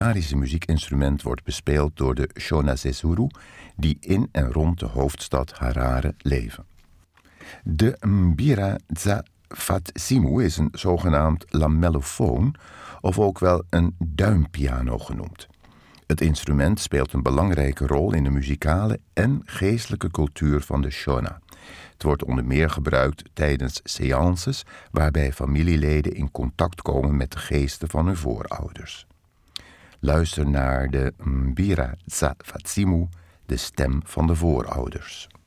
legendarische muziekinstrument wordt bespeeld door de Shona Zezuru, die in en rond de hoofdstad Harare leven. De mbira za fatsimu is een zogenaamd lamellofoon, of ook wel een duimpiano genoemd. Het instrument speelt een belangrijke rol in de muzikale en geestelijke cultuur van de Shona. Het wordt onder meer gebruikt tijdens séances waarbij familieleden in contact komen met de geesten van hun voorouders. Luister naar de mbira za fatsimu, de stem van de voorouders.